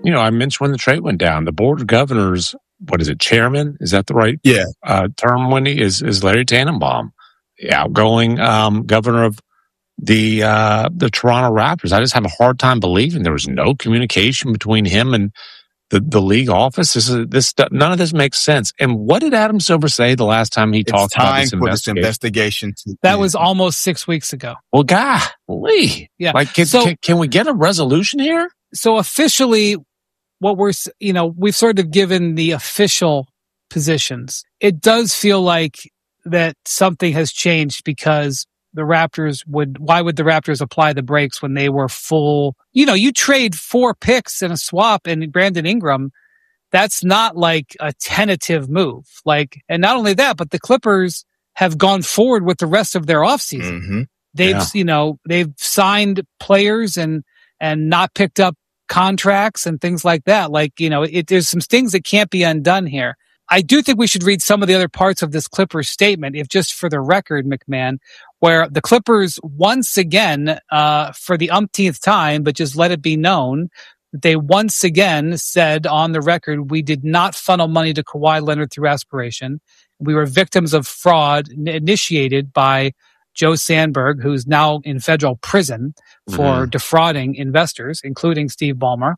I mentioned when the trade went down, the board of governors, what is it, chairman? Is that the right term, Wendy? Is Larry Tannenbaum, the outgoing governor of the Toronto Raptors. I just have a hard time believing there was no communication between him and the league office. None of this makes sense. And what did Adam Silver say the last time he talked about this investigation? That was almost 6 weeks ago. Well, golly. Yeah. Like, can we get a resolution here? So officially, what we've sort of given the official positions. It does feel like that something has changed because why would the Raptors apply the brakes when they were full? You trade 4 picks in a swap and Brandon Ingram. That's not like a tentative move. And not only that, but the Clippers have gone forward with the rest of their offseason. Mm-hmm. They've signed players and not picked up contracts and things like that. There's some things that can't be undone here. I do think we should read some of the other parts of this Clippers statement, if just for the record, McMahon, where the Clippers once again, for the umpteenth time, but just let it be known, they once again said on the record, we did not funnel money to Kawhi Leonard through aspiration. We were victims of fraud initiated by Joe Sandberg, who's now in federal prison for defrauding investors, including Steve Ballmer.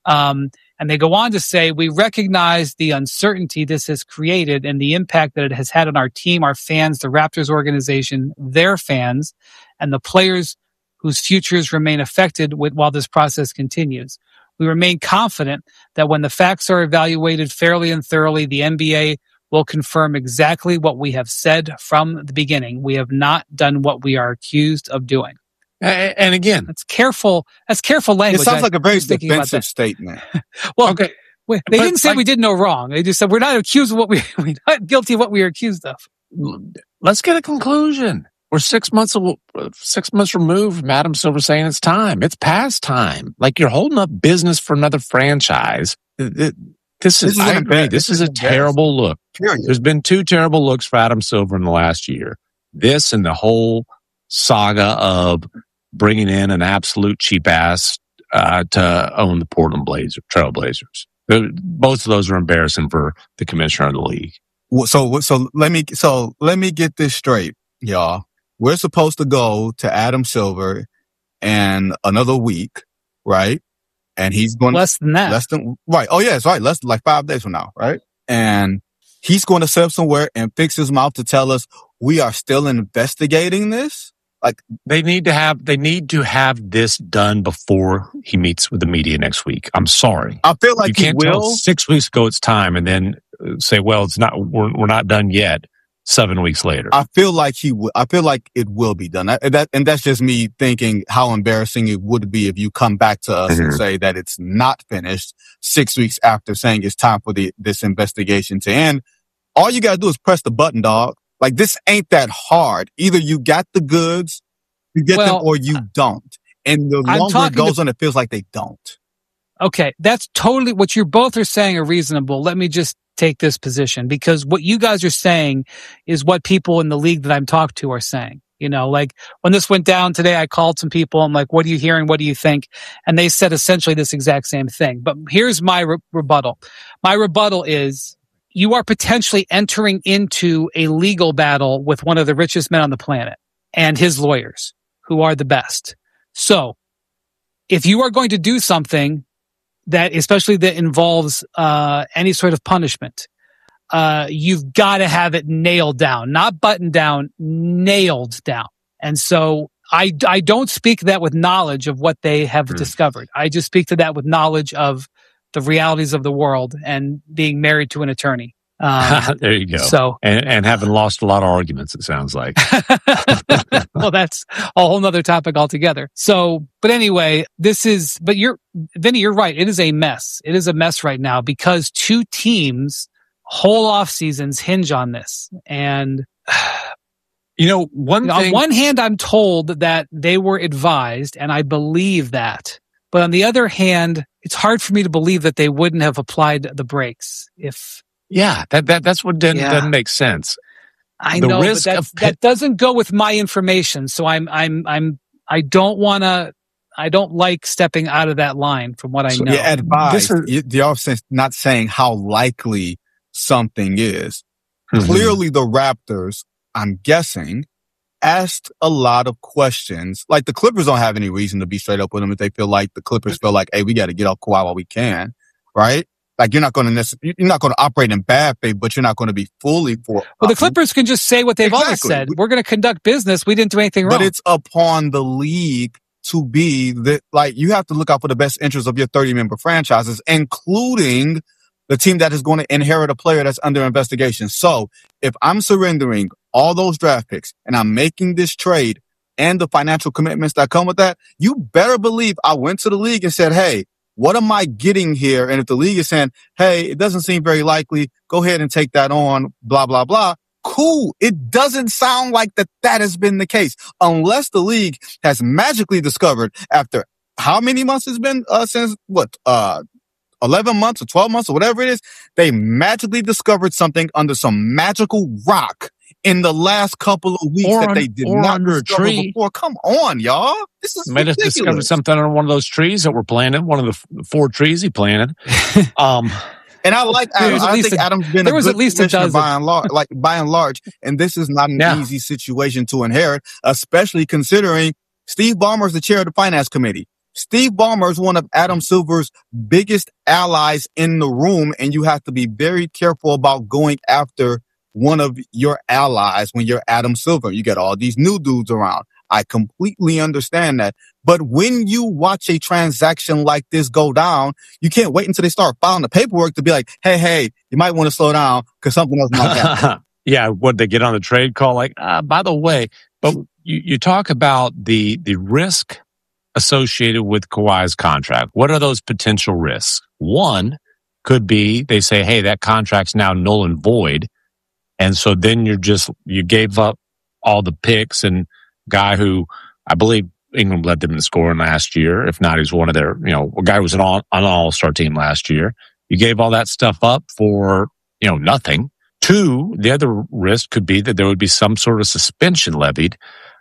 And they go on to say, we recognize the uncertainty this has created and the impact that it has had on our team, our fans, the Raptors organization, their fans, and the players whose futures remain affected while this process continues. We remain confident that when the facts are evaluated fairly and thoroughly, the NBA will confirm exactly what we have said from the beginning. We have not done what we are accused of doing. And again, that's careful language. It sounds like a very defensive statement. Well, okay. They didn't say we did no wrong. They just said we're not accused of we're not guilty of what we are accused of. Let's get a conclusion. We're 6 months removed from Adam Silver saying it's time. It's past time. You're holding up business for another franchise. This is a terrible look. Period. There's been 2 terrible looks for Adam Silver in the last year. This and the whole saga of bringing in an absolute cheap ass to own the Portland Trail Blazers. Both of those are embarrassing for the commissioner of the league. So let me get this straight, y'all. We're supposed to go to Adam Silver in another week, right? And he's going less than that. Right. Oh yeah, it's right. Less like 5 days from now, right? And he's going to sit somewhere and fix his mouth to tell us we are still investigating this. They need to have this done before he meets with the media next week. I'm sorry. I feel like you can't tell 6 weeks ago it's time and then say, well, it's not. We're not done yet. 7 weeks later, I feel like I feel like it will be done. And that's just me thinking how embarrassing it would be if you come back to us and say that it's not finished 6 weeks after saying it's time for this investigation to end. All you gotta do is press the button, dog. This ain't that hard. Either you got the goods, you get them, or you don't. And the longer it goes on, it feels like they don't. Okay, that's totally what you both are saying are reasonable. Let me just take this position because what you guys are saying is what people in the league that I'm talked to are saying. When this went down today, I called some people. I'm like, what are you hearing? What do you think? And they said essentially this exact same thing. But here's my rebuttal. My rebuttal is, you are potentially entering into a legal battle with one of the richest men on the planet and his lawyers, who are the best. So if you are going to do something especially that involves any sort of punishment, you've got to have it nailed down, not buttoned down, nailed down. And so I don't speak to that with knowledge of what they have discovered. I just speak to that with knowledge of the realities of the world and being married to an attorney. There you go. So, and having lost a lot of arguments, it sounds like. Well, that's a whole nother topic altogether. So, but anyway, Vinny, you're right. It is a mess. It is a mess right now because 2 teams' whole off seasons hinge on this. And on one hand, I'm told that they were advised, and I believe that. But on the other hand, it's hard for me to believe that they wouldn't have applied the brakes if. Yeah, that's what doesn't make sense. I know, but that doesn't go with my information. So I don't want to I don't like stepping out of that line from what I know. Yeah, advice. The offense not saying how likely something is. Mm-hmm. Clearly, the Raptors, I'm guessing, asked a lot of questions. Like, the Clippers don't have any reason to be straight up with them if they feel like the Clippers feel like, hey, we got to get off Kawhi while we can, right? Like, you're not going to operate in bad faith, but you're not going to be fully for. Well, the Clippers can just say what they've always said. We're going to conduct business. We didn't do anything wrong. But it's upon the league to be that, like, you have to look out for the best interests of your 30-member franchises, including the team that is going to inherit a player that's under investigation. So if I'm surrendering all those draft picks and I'm making this trade and the financial commitments that come with that, you better believe I went to the league and said, hey, what am I getting here? And if the league is saying, hey, it doesn't seem very likely, go ahead and take that on, blah, blah, blah. Cool. It doesn't sound like that has been the case unless the league has magically discovered after how many months it's been since 11 months or 12 months or whatever it is, they magically discovered something under some magical rock in the last couple of weeks that they did not under discover a tree before. Come on, y'all. This is might have discovered something on one of those trees that were planted, one of the 4 trees he planted. And I like Adam. I think Adam's been a good at least commissioner by and large. And this is not an easy situation to inherit, especially considering Steve Ballmer is the chair of the finance committee. Steve Ballmer is one of Adam Silver's biggest allies in the room, and you have to be very careful about going after one of your allies when you're Adam Silver. You get all these new dudes around. I completely understand that. But when you watch a transaction like this go down, you can't wait until they start filing the paperwork to be like, hey, you might want to slow down because something else might happen. Yeah, what they get on the trade call, like, by the way, but you talk about the risk associated with Kawhi's contract. What are those potential risks? One could be they say, hey, that contract's now null and void. And so then you gave up all the picks, and guy who I believe England led them in scoring last year. If not, he's one of their, a guy who was on an all-star team last year. You gave all that stuff up for, nothing. 2, the other risk could be that there would be some sort of suspension levied.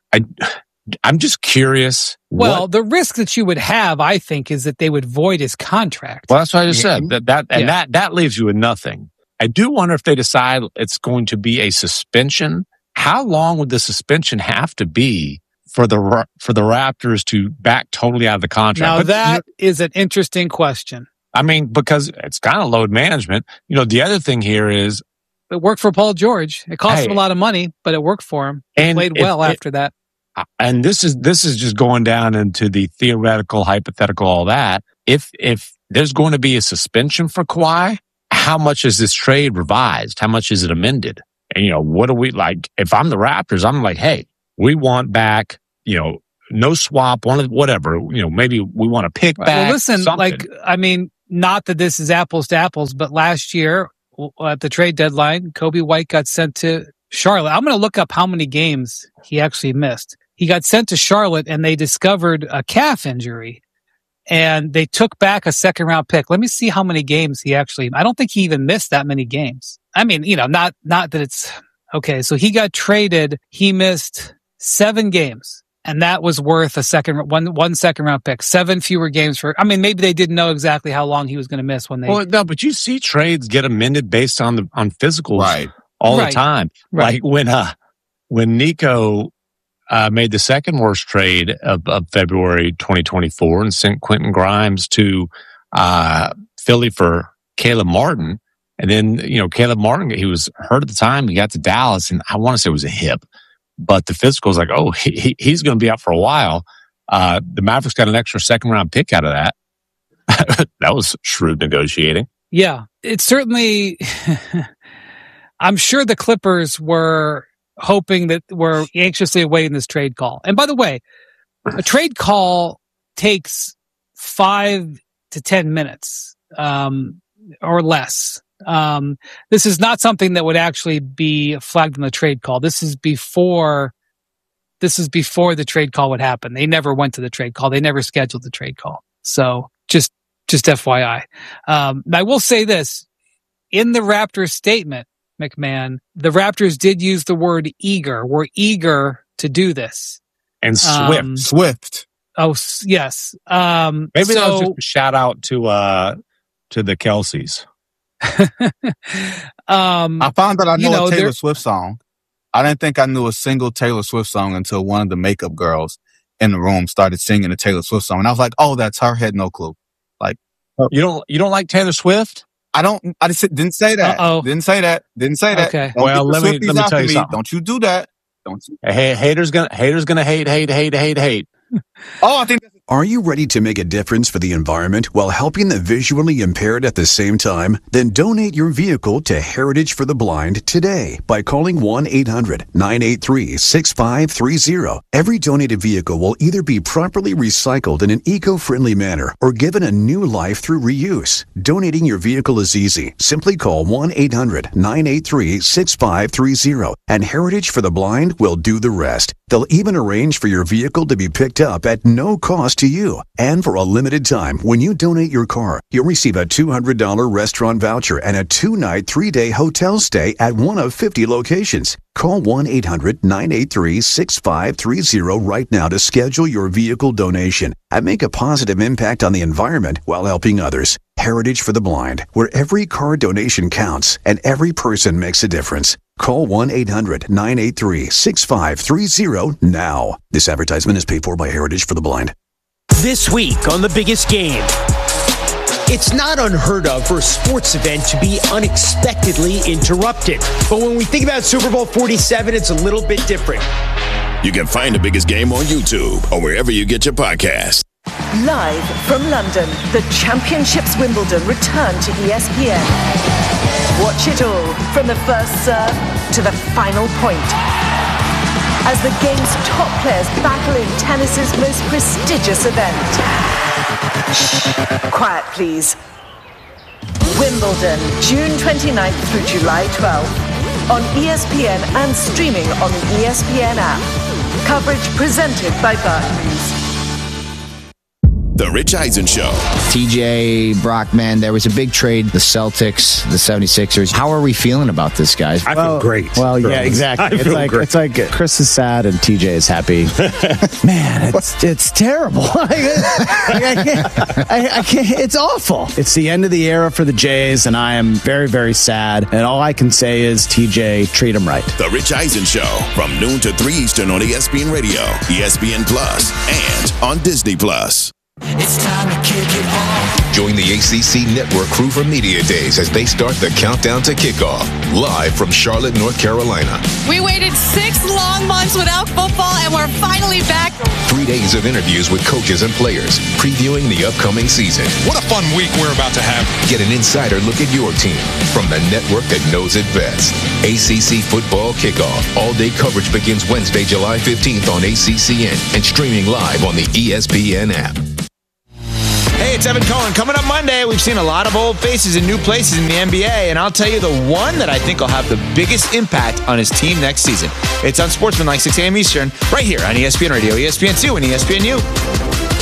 I'm just curious. Well, the risk that you would have, I think, is that they would void his contract. Well, that's what I just said. That leaves you with nothing. I do wonder if they decide it's going to be a suspension. How long would the suspension have to be for the Raptors to back totally out of the contract? Now, that is an interesting question. I mean, because it's kind of load management. The other thing here is it worked for Paul George. It cost him a lot of money, but it worked for him. He played well after that. And this is just going down into the theoretical, hypothetical, all that. If there's going to be a suspension for Kawhi, how much is this trade revised? How much is it amended? And, what do we like? If I'm the Raptors, I'm like, hey, we want back, no swap, whatever, maybe we want to pick back. Well, listen, something. Not that this is apples to apples, but last year at the trade deadline, Kobe White got sent to Charlotte. I'm going to look up how many games he actually missed. He got sent to Charlotte and they discovered a calf injury and they took back a 2nd-round pick. Let me see how many games I don't think he even missed that many games. I mean, not that it's okay. So he got traded. He missed 7 games and that was worth one 2nd-round pick. 7 fewer games maybe they didn't know exactly how long he was going to miss when they. Well, no, but you see trades get amended based on physicals right. all the time. Right. Like when Nico made the second worst trade of February 2024 and sent Quentin Grimes to Philly for Caleb Martin. And then, Caleb Martin, he was hurt at the time. He got to Dallas, and I want to say it was a hip. But the physical was like, oh, he's going to be out for a while. The Mavericks got an extra 2nd-round pick out of that. That was shrewd negotiating. Yeah, it's certainly... I'm sure the Clippers were anxiously awaiting this trade call. And by the way, a trade call takes 5 to 10 minutes, or less. This is not something that would actually be flagged in the trade call. This is before the trade call would happen. They never went to the trade call. They never scheduled the trade call. So just FYI. I will say this, in the Raptors statement, McMahon, the Raptors did use the word eager. We're eager to do this. And swift. Oh, yes. Maybe that was just a shout out to the Kelseys. I found that I know a Taylor Swift song. I didn't think I knew a single Taylor Swift song until one of the makeup girls in the room started singing a Taylor Swift song, and I was like, "Oh, that's her." Had no clue. Like, you don't like Taylor Swift? I didn't say that. Uh-oh. Didn't say that. Okay. Well, let me tell you something. Don't you do that. Don't you? Haters gonna hate. Oh, I think. Are you ready to make a difference for the environment while helping the visually impaired at the same time? Then donate your vehicle to Heritage for the Blind today by calling 1-800-983-6530. Every donated vehicle will either be properly recycled in an eco-friendly manner or given a new life through reuse. Donating your vehicle is easy. Simply call 1-800-983-6530 and Heritage for the Blind will do the rest. They'll even arrange for your vehicle to be picked up at no cost to you. And for a limited time, when you donate your car, you'll receive a $200 restaurant voucher and a 2-night, 3-day hotel stay at one of 50 locations. Call 1-800-983-6530 right now to schedule your vehicle donation and make a positive impact on the environment while helping others. Heritage for the Blind, where every car donation counts and every person makes a difference. Call 1-800-983-6530 now. This advertisement is paid for by Heritage for the Blind. This week on The Biggest Game. It's not unheard of for a sports event to be unexpectedly interrupted. But when we think about Super Bowl 47, it's a little bit different. You can find The Biggest Game on YouTube or wherever you get your podcasts. Live from London, the Championships Wimbledon return to ESPN. Watch it all from the first serve to the final point. As the game's top players battle in tennis's most prestigious event. Shh, quiet please. Wimbledon, June 29th through July 12th. On ESPN and streaming on the ESPN app. Coverage presented by Barclays. The Rich Eisen Show. TJ, Brockman, there was a big trade. The Celtics, the 76ers. How are we feeling about this, guys? I feel great. Well, yeah, exactly. It's like Chris is sad and TJ is happy. Man, it's terrible. I can't. It's awful. It's the end of the era for the Jays, and I am very, very sad. And all I can say is, TJ, treat him right. The Rich Eisen Show from noon to 3 Eastern on ESPN Radio, ESPN Plus, and on Disney Plus. It's time to kick it off. Join the ACC Network crew for Media Days as they start the countdown to kickoff. Live from Charlotte, North Carolina. We waited 6 long months without football, and we're finally back. 3 days of interviews with coaches and players, previewing the upcoming season. What a fun week we're about to have. Get an insider look at your team from the network that knows it best. ACC Football Kickoff. All-day coverage begins Wednesday, July 15th on ACCN and streaming live on the ESPN app. Hey, it's Evan Cohen. Coming up Monday, we've seen a lot of old faces in new places in the NBA, and I'll tell you the one that I think will have the biggest impact on his team next season. It's on Sportsman, like 6 a.m. Eastern, right here on ESPN Radio, ESPN2, and ESPNU.